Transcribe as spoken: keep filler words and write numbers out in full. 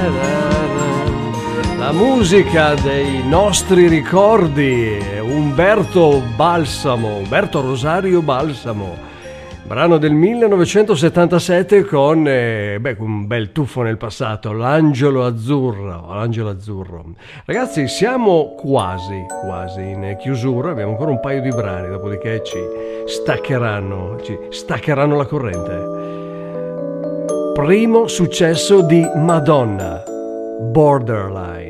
La musica dei nostri ricordi, Umberto Balsamo, Umberto Rosario Balsamo. Brano del millenovecentosettantasette con eh, beh, un bel tuffo nel passato, l'Angelo Azzurro, l'Angelo Azzurro. Ragazzi, siamo quasi, quasi in chiusura, abbiamo ancora un paio di brani, dopodiché ci staccheranno, ci staccheranno la corrente. Primo successo di Madonna, Borderline.